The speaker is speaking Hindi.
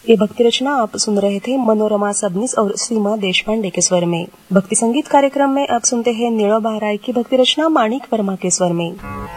ये भक्ति रचना आप सुन रहे थे मनोरमा सबनीस और सीमा देशपांडे के स्वर में। भक्ति संगीत कार्यक्रम में आप सुनते हैं नीलो बहराई की भक्ति रचना माणिक वर्मा के स्वर में।